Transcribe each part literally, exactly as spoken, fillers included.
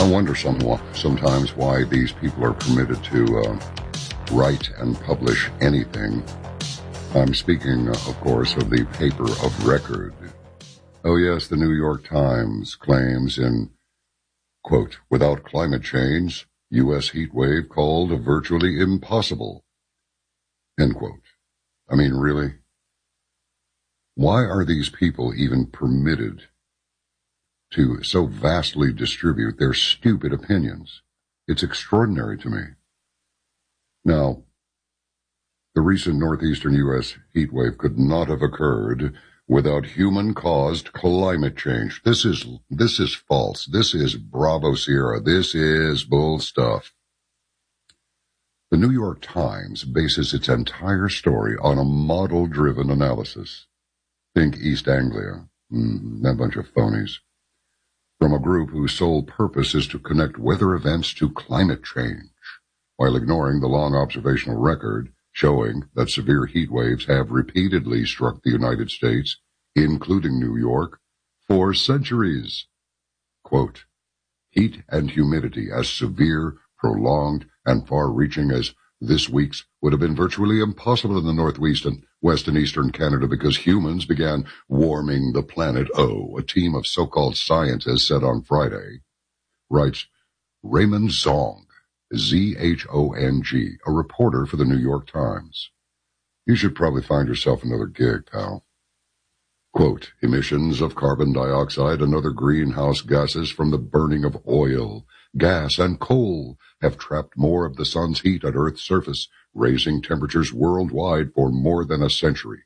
I wonder some, sometimes why these people are permitted to uh, write and publish anything. I'm speaking, of course, of the paper of record. Oh yes, the New York Times claims in, quote, without climate change, U S heat wave called virtually impossible, end quote. I mean, really? Why are these people even permitted to so vastly distribute their stupid opinions? It's extraordinary to me. Now, the recent northeastern U S heat wave could not have occurred without human-caused climate change. This is, this is false. This is Bravo Sierra. This is bull stuff. The New York Times bases its entire story on a model-driven analysis. Think East Anglia. Mm, that bunch of phonies. From a group whose sole purpose is to connect weather events to climate change, while ignoring the long observational record showing that severe heat waves have repeatedly struck the United States, including New York, for centuries. Quote, heat and humidity as severe, prolonged, and far-reaching as this week's would have been virtually impossible in the northwest and west and eastern Canada because humans began warming the planet. Oh, a team of so-called scientists said on Friday, writes Raymond Zong, Z H O N G, a reporter for the New York Times. You should probably find yourself another gig, pal. Quote, emissions of carbon dioxide and other greenhouse gases from the burning of oil, gas, and coal have trapped more of the sun's heat at Earth's surface, raising temperatures worldwide for more than a century.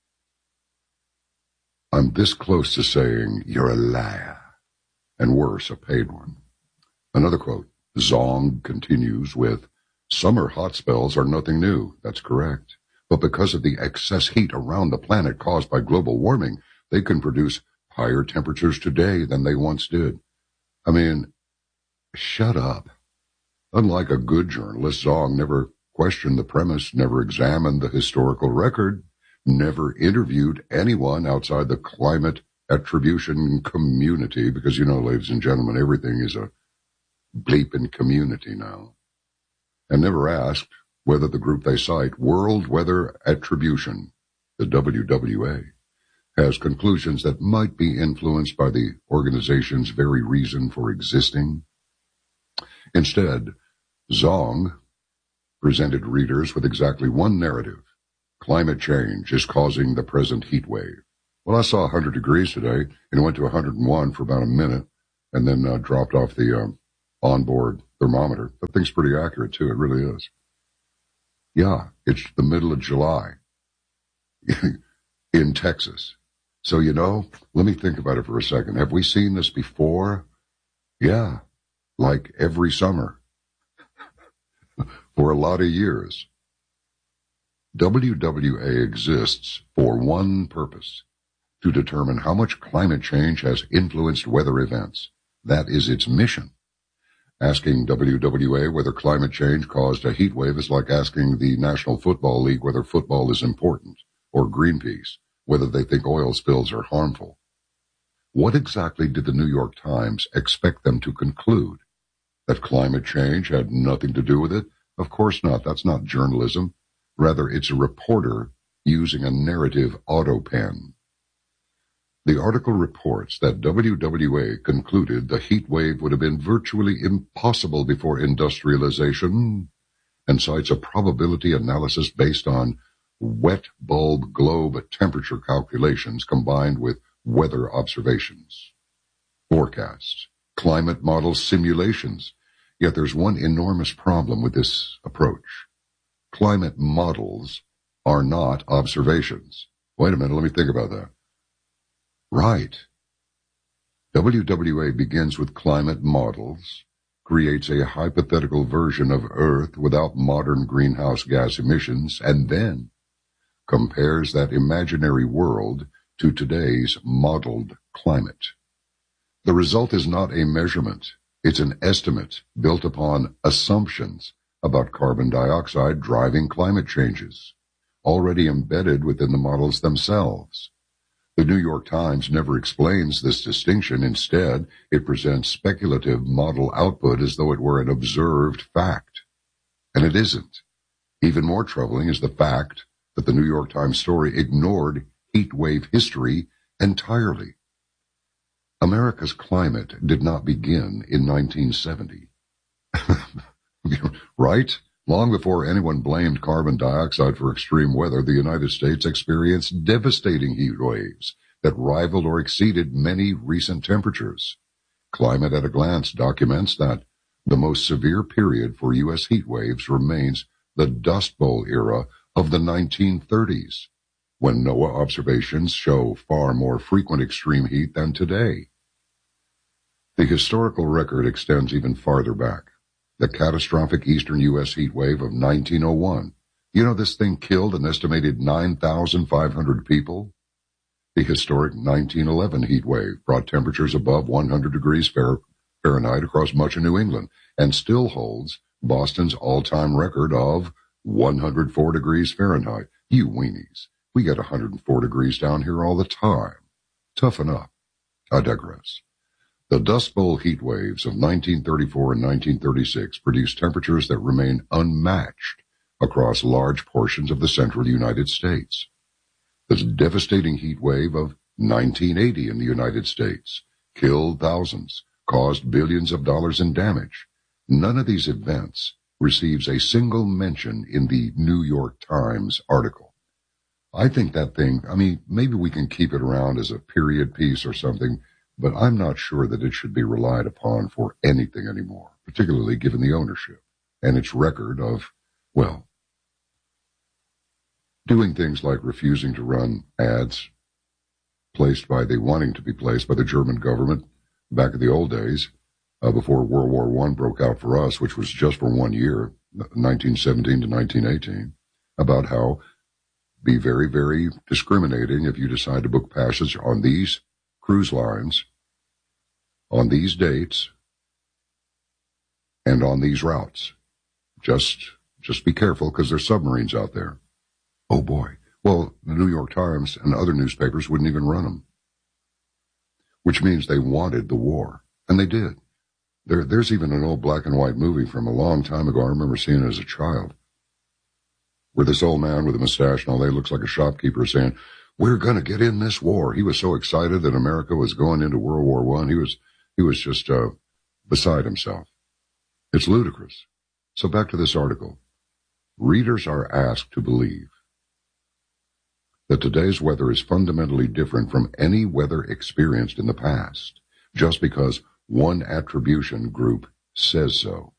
I'm this close to saying you're a liar, and worse, a paid one. Another quote, Zong continues with, summer hot spells are nothing new. That's correct. But because of the excess heat around the planet caused by global warming, they can produce higher temperatures today than they once did. I mean, shut up. Unlike a good journalist, Zong never questioned the premise, never examined the historical record, never interviewed anyone outside the climate attribution community, because, you know, ladies and gentlemen, everything is a bleeping community now, and never asked whether the group they cite, World Weather Attribution, the W W A, has conclusions that might be influenced by the organization's very reason for existing. Instead, Zong presented readers with exactly one narrative. Climate change is causing the present heat wave. Well, I saw one hundred degrees today, and it went to one hundred one for about a minute, and then uh, dropped off the uh, onboard thermometer. That thing's pretty accurate, too. It really is. Yeah, it's the middle of July in Texas. So, you know, let me think about it for a second. Have we seen this before? Yeah, like every summer for a lot of years. W W A exists for one purpose, to determine how much climate change has influenced weather events. That is its mission. Asking W W A whether climate change caused a heat wave is like asking the National Football League whether football is important, or Greenpeace whether they think oil spills are harmful. What exactly did the New York Times expect them to conclude? That climate change had nothing to do with it? Of course not. That's not journalism. Rather, it's a reporter using a narrative auto pen. The article reports that W W A concluded the heat wave would have been virtually impossible before industrialization, and cites a probability analysis based on wet bulb globe temperature calculations combined with weather observations, forecasts, climate model simulations. Yet there's one enormous problem with this approach. Climate models are not observations. Wait a minute, let me think about that. Right. W W A begins with climate models, creates a hypothetical version of Earth without modern greenhouse gas emissions, and then compares that imaginary world to today's modeled climate. The result is not a measurement. It's an estimate built upon assumptions about carbon dioxide driving climate changes, already embedded within the models themselves. The New York Times never explains this distinction. Instead, it presents speculative model output as though it were an observed fact. And it isn't. Even more troubling is the fact that the New York Times story ignored heat wave history entirely. America's climate did not begin in nineteen seventy. Right? Long before anyone blamed carbon dioxide for extreme weather, the United States experienced devastating heat waves that rivaled or exceeded many recent temperatures. Climate at a Glance documents that the most severe period for U S heat waves remains the Dust Bowl era of the nineteen thirties, when NOAA observations show far more frequent extreme heat than today. The historical record extends even farther back. The catastrophic eastern U S heat wave of nineteen oh one. You know, this thing killed an estimated nine thousand five hundred people. The historic nineteen eleven heat wave brought temperatures above one hundred degrees Fahrenheit across much of New England and still holds Boston's all-time record of one hundred four degrees Fahrenheit. You weenies, we get one hundred four degrees down here all the time. Toughen up. I digress. The Dust Bowl heat waves of nineteen thirty-four and nineteen thirty-six produced temperatures that remain unmatched across large portions of the central United States. The devastating heat wave of nineteen eighty in the United States killed thousands, caused billions of dollars in damage. None of these events receives a single mention in the New York Times article. I think that thing, I mean, maybe we can keep it around as a period piece or something, but I'm not sure that it should be relied upon for anything anymore, particularly given the ownership and its record of, well, doing things like refusing to run ads placed by the, wanting to be placed by the German government back in the old days, uh, before World War One broke out for us, which was just for one year, nineteen seventeen to nineteen eighteen, about how be very, very discriminating if you decide to book passage on these cruise lines on these dates and on these routes. Just, just be careful because there's submarines out there. Oh boy. Well, the New York Times and other newspapers wouldn't even run them, which means they wanted the war, and they did. There, there's even an old black and white movie from a long time ago. I remember seeing it as a child, where this old man with a mustache and all that looks like a shopkeeper saying, "We're going to get in this war." He was so excited that America was going into World War One. He was, he was just uh, beside himself. It's ludicrous. So back to this article. Readers are asked to believe that today's weather is fundamentally different from any weather experienced in the past, just because one attribution group says so.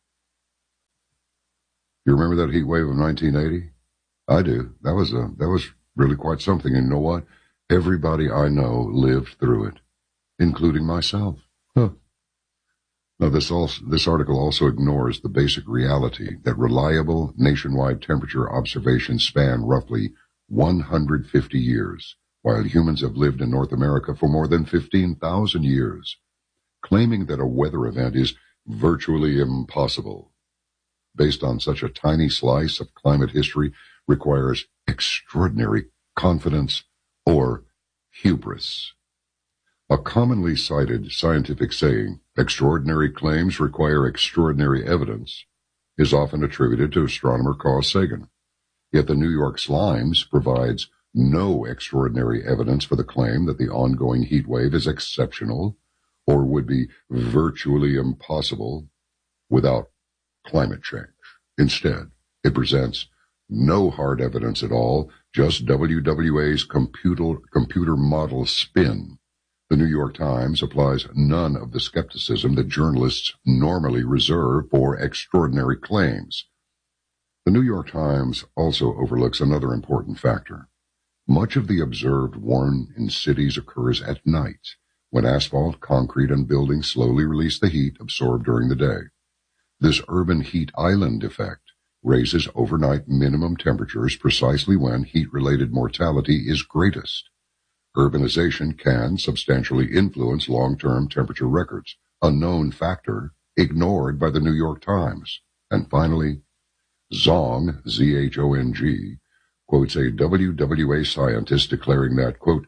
You remember that heat wave of nineteen eighty? I do. That was a, that was really quite something. And you know what? Everybody I know lived through it, including myself. Huh. Now, this, also, this article also ignores the basic reality that reliable nationwide temperature observations span roughly one hundred fifty years, while humans have lived in North America for more than fifteen thousand years. Claiming that a weather event is virtually impossible based on such a tiny slice of climate history requires extraordinary confidence or hubris. A commonly cited scientific saying, "Extraordinary claims require extraordinary evidence," is often attributed to astronomer Carl Sagan. Yet the New York Slimes provides no extraordinary evidence for the claim that the ongoing heat wave is exceptional or would be virtually impossible without climate change. Instead, it presents no hard evidence at all, just W W A's computer, computer model spin. The New York Times applies none of the skepticism that journalists normally reserve for extraordinary claims. The New York Times also overlooks another important factor. Much of the observed warmth in cities occurs at night, when asphalt, concrete, and buildings slowly release the heat absorbed during the day. This urban heat island effect raises overnight minimum temperatures precisely when heat-related mortality is greatest. Urbanization can substantially influence long-term temperature records, a known factor ignored by the New York Times. And finally, Zhong, Z H O N G, quotes a W W A scientist declaring that, quote,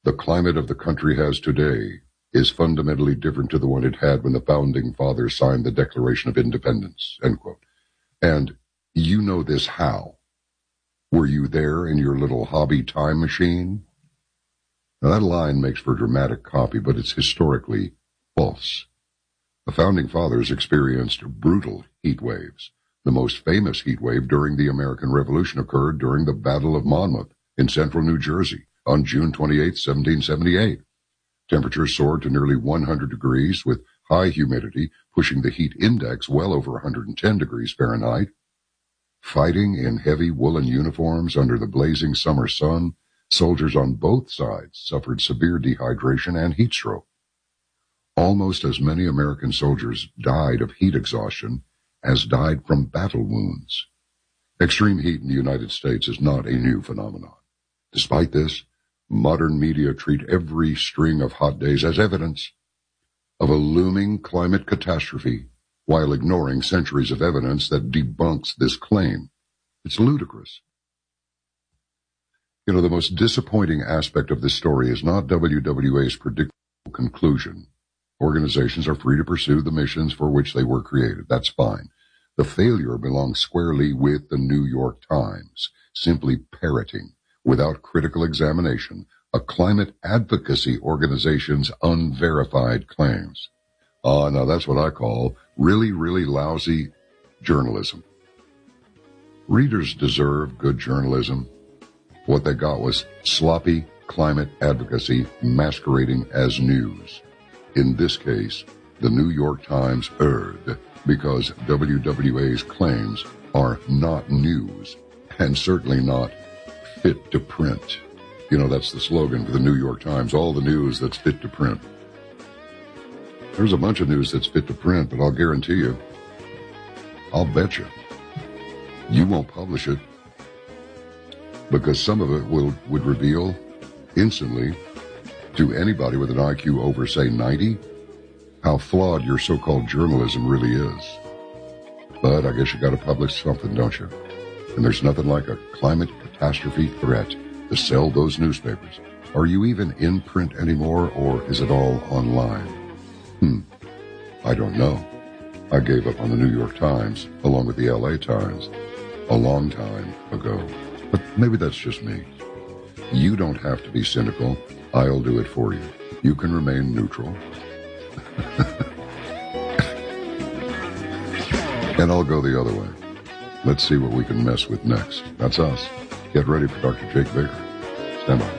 the climate of the country has today is fundamentally different to the one it had when the founding fathers signed the Declaration of Independence, end quote. And you know this how? Were you there in your little hobby time machine? Now that line makes for dramatic copy, but it's historically false. The founding fathers experienced brutal heat waves. The most famous heat wave during the American Revolution occurred during the Battle of Monmouth in central New Jersey on June twenty-eighth, seventeen seventy-eight. Temperatures soared to nearly one hundred degrees with high humidity, pushing the heat index well over one hundred ten degrees Fahrenheit. Fighting in heavy woolen uniforms under the blazing summer sun, soldiers on both sides suffered severe dehydration and heat stroke. Almost as many American soldiers died of heat exhaustion as died from battle wounds. Extreme heat in the United States is not a new phenomenon. Despite this, modern media treat every string of hot days as evidence of a looming climate catastrophe while ignoring centuries of evidence that debunks this claim. It's ludicrous. You know, the most disappointing aspect of this story is not W W A's predictable conclusion. Organizations are free to pursue the missions for which they were created. That's fine. The failure belongs squarely with the New York Times, simply parroting, without critical examination, a climate advocacy organization's unverified claims. Ah, uh, now that's what I call really, really lousy journalism. Readers deserve good journalism. What they got was sloppy climate advocacy masquerading as news. In this case, the New York Times erred because W W A's claims are not news and certainly not fit to print. You know, that's the slogan for the New York Times, all the news that's fit to print. There's a bunch of news that's fit to print, but I'll guarantee you, I'll bet you, you won't publish it because some of it will would reveal instantly to anybody with an I Q over, say, ninety, how flawed your so-called journalism really is. But I guess you got to publish something, don't you? And there's nothing like a climate catastrophe threat to sell those newspapers. Are you even in print anymore, or is it all online? Hmm, I don't know. I gave up on the New York Times, along with the L A Times, a long time ago. But maybe that's just me. You don't have to be cynical. I'll do it for you. You can remain neutral. And I'll go the other way. Let's see what we can mess with next. That's us. Get ready for Doctor Jake Baker. Stand by.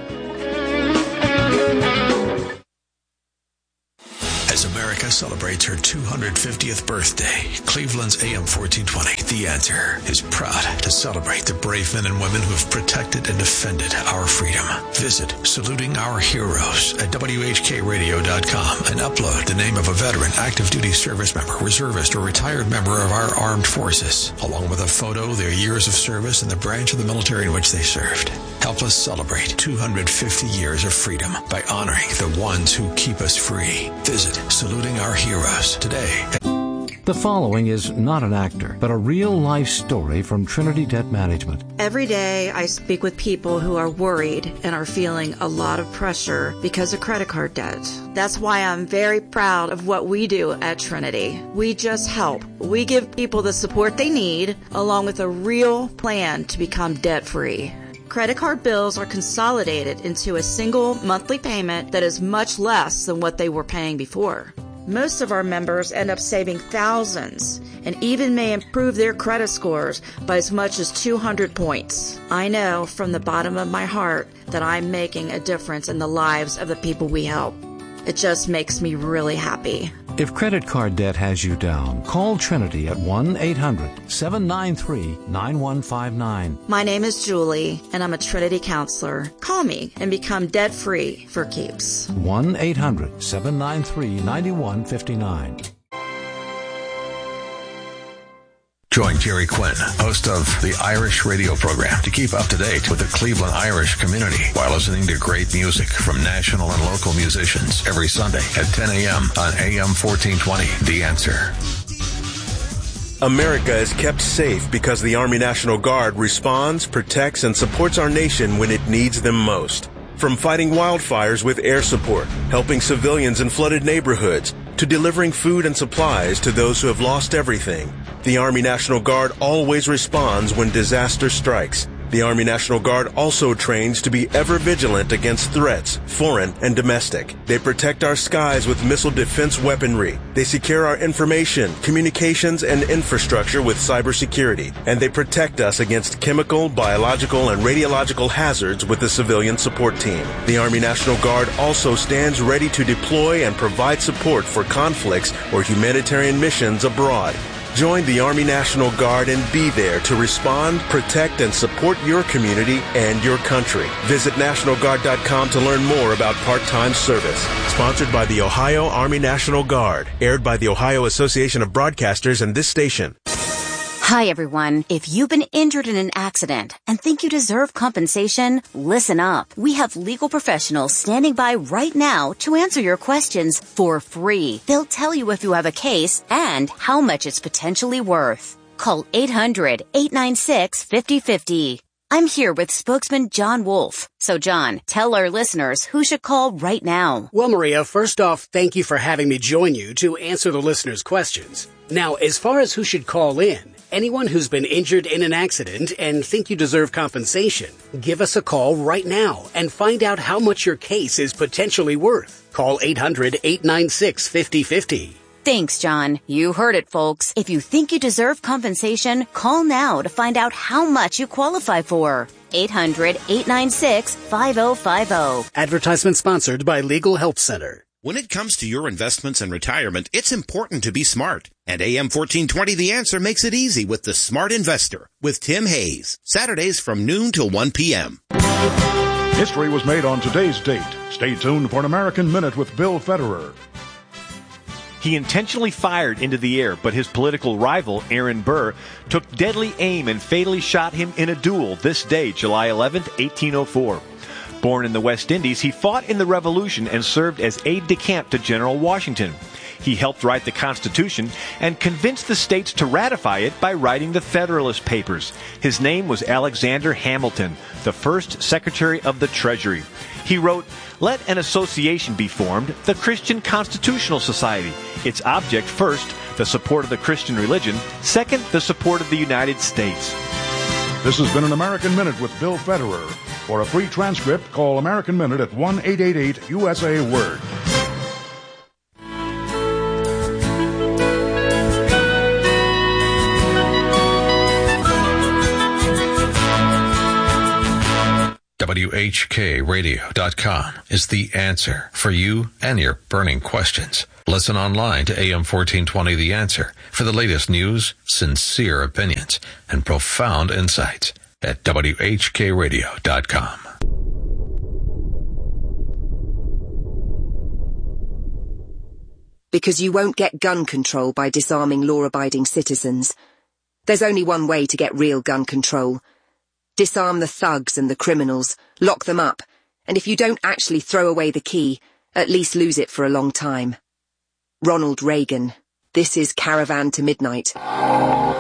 As America celebrates her two hundred fiftieth birthday, Cleveland's A M fourteen twenty, The Answer, is proud to celebrate the brave men and women who have protected and defended our freedom. Visit Saluting Our Heroes at W H K radio dot com and upload the name of a veteran, active duty service member, reservist, or retired member of our armed forces, along with a photo, their years of service, and the branch of the military in which they served. Help us celebrate two hundred fifty years of freedom by honoring the ones who keep us free. Visit Saluting Our Heroes today. The following is not an actor, but a real-life story from Trinity Debt Management. Every day I speak with people who are worried and are feeling a lot of pressure because of credit card debt. That's why I'm very proud of what we do at Trinity. We just help. We give people the support they need, along with a real plan to become debt-free. Credit card bills are consolidated into a single monthly payment that is much less than what they were paying before. Most of our members end up saving thousands and even may improve their credit scores by as much as two hundred points. I know from the bottom of my heart that I'm making a difference in the lives of the people we help. It just makes me really happy. If credit card debt has you down, call Trinity at one eight hundred seven nine three nine one five nine. My name is Julie, and I'm a Trinity counselor. Call me and become debt-free for keeps. one eight hundred seven nine three nine one five nine. Join Jerry Quinn, host of the Irish radio program, to keep up to date with the Cleveland Irish community while listening to great music from national and local musicians every Sunday at ten a.m. on A M fourteen twenty. The Answer. America is kept safe because the Army National Guard responds, protects, and supports our nation when it needs them most. From fighting wildfires with air support, helping civilians in flooded neighborhoods, to delivering food and supplies to those who have lost everything, the Army National Guard always responds when disaster strikes. The Army National Guard also trains to be ever vigilant against threats, foreign and domestic. They protect our skies with missile defense weaponry. They secure our information, communications, and infrastructure with cybersecurity. And they protect us against chemical, biological, and radiological hazards with the civilian support team. The Army National Guard also stands ready to deploy and provide support for conflicts or humanitarian missions abroad. Join the Army National Guard and be there to respond, protect, and support your community and your country. Visit National Guard dot com to learn more about part-time service. Sponsored by the Ohio Army National Guard. Aired by the Ohio Association of Broadcasters and this station. Hi, everyone. If you've been injured in an accident and think you deserve compensation, listen up. We have legal professionals standing by right now to answer your questions for free. They'll tell you if you have a case and how much it's potentially worth. Call eight hundred, eight nine six, five oh five oh. I'm here with spokesman John Wolf. So, John, tell our listeners who should call right now. Well, Maria, first off, thank you for having me join you to answer the listeners' questions. Now, as far as who should call in, anyone who's been injured in an accident and think you deserve compensation, give us a call right now and find out how much your case is potentially worth. Call eight hundred, eight nine six, five oh five oh. Thanks, John. You heard it, folks. If you think you deserve compensation, call now to find out how much you qualify for. eight hundred, eight nine six, five oh five oh. Advertisement sponsored by Legal Help Center. When it comes to your investments and retirement, it's important to be smart. And A M fourteen twenty The Answer makes it easy with the Smart Investor with Tim Hayes. Saturdays from noon till one p.m. History was made on today's date. Stay tuned for an American Minute with Bill Federer. He intentionally fired into the air, but his political rival, Aaron Burr, took deadly aim and fatally shot him in a duel this day, July eleventh, eighteen oh four. Born in the West Indies, he fought in the Revolution and served as aide-de-camp to General Washington. He helped write the Constitution and convinced the states to ratify it by writing the Federalist Papers. His name was Alexander Hamilton, the first Secretary of the Treasury. He wrote, "Let an association be formed, the Christian Constitutional Society. Its object, first, the support of the Christian religion. Second, the support of the United States." This has been an American Minute with Bill Federer. For a free transcript, call American Minute at one eight eight eight U S A Word. W H K radio dot com is the answer for you and your burning questions. Listen online to A M fourteen twenty The Answer for the latest news, sincere opinions, and profound insights at W H K radio dot com. Because you won't get gun control by disarming law-abiding citizens. There's only one way to get real gun control. Disarm the thugs and the criminals, lock them up, and if you don't actually throw away the key, at least lose it for a long time. Ronald Reagan. This is Caravan to Midnight.